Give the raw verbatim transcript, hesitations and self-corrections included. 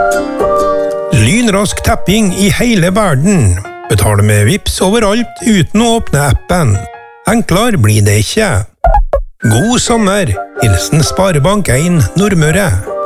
Lynrask tapping i hele verden. Betale med Vipps overalt uten å åpne appen. Enklere blir det ikke. God sommer! Hilsen Sparebank en Nordmøre.